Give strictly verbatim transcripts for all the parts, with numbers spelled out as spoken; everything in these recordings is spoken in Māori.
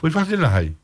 foi fase na hai.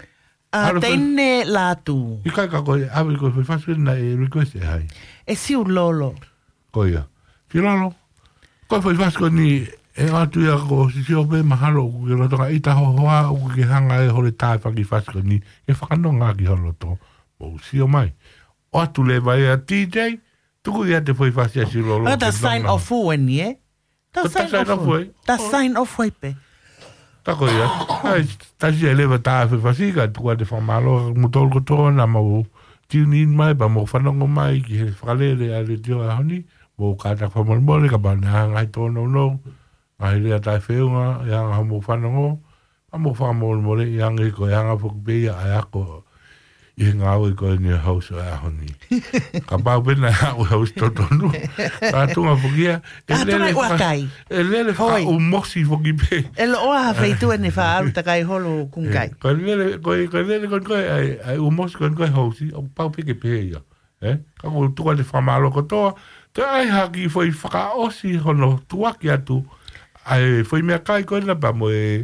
A tene latu. I kai ka ko ave ko foi fase na e request hai. E si u lolo. Ko ia. Si lolo. Ko foi fase ko ni e atu ia ko si si ope mahalo ku ke rotonga i taho hoa ku ke hanga e hore tae whaki fase ko ni e whakano ngā ki holo to. O si o mai. O atu le vai a T J tuku ia te foi fase a si lolo. O ta sign off uen ni e? Ta sign off uen. Ta sign off uen pe. Tako ia. Ai, tasi e lewa tae whi whasika, tukua te whamalo, mutol kotoa na mau tiunin mai, pa mau whanongo mai, ki he whakalele a le tio a honi, mo kātak whamonmole, ka pane hangai tōna uno, ngai lea tae whiunga, i hanga hamo whanongo, pa mau whamolmole, i hanga i ko i hanga whakupea, ai ako, i he ngāu i koe ni hausa a honi. Ka pāu pena hau hausa totonu. Ka tunga whukia. Ka tunga wakai. E lele whaka o mosi whukipe. E lo oa hawhaitu ene wha aru takai holo kungai. Ka lele koe, ka lele koe koe, ai o mosi koe koe hausi, o pāu peke pēia. Ka koe tuka te whamalo kotoa, te ai haki foi whaka osi hono tuaki atu, ai foi mea kai koe na pa mo e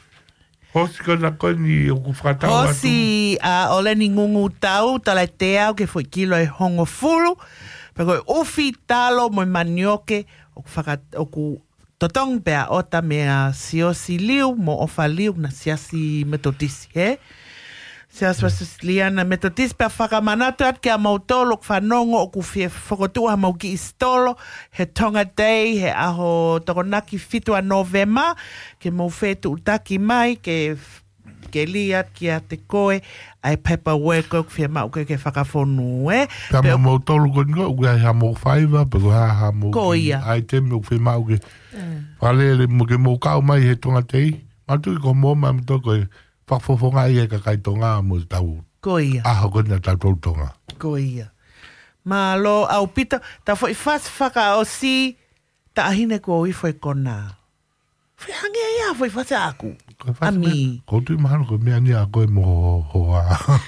Hosi ko na ko ni o ku whakatau atu. Hosi a ole ni ngungu tau, tala te au ke foi kilo e hongo fulu, pa koe uwhi talo mo manioke, o ku whakat, o ku totong pea ota mea siosi liu, mo ofa liu na siasi metodisi, he? Siasi wasis liana metodisi pea whakamanatu at ke a mautolo ku whanongo o ku fie whakotua mau ki istolo, he Tonga Day, he aho tokonaki fitua Novema, ke mau whetu utaki mai, ke ke liat ki a te koe, ai pepa weko ku fie mau ke ke whakawhonu, e? Pea mau mautolo ko nga, uke ai ha mau whaiva, pe ko ha ha mau ai teme u fie mau ke whalele mo ke mau kau mai he Tonga Day, matu i ko mō mai mto koe, whakfofonga i e ka kai tonga mo tau. Ko ia. Aho kona tau tau tonga. Ko ia. Ma lo au pita, ta foi fas whaka o si, ta ahine ko i foi kona. Foi hange ia, foi fas aku. Ami. Ko tui mahano ko mea ni a koe mo hoa.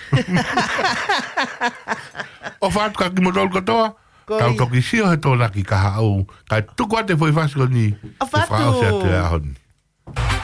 O whaatu ka ki mo tolu katoa, kau toki sio he tōna ki kaha au. Kai tuku ate foi fas ko ni. O whaatu.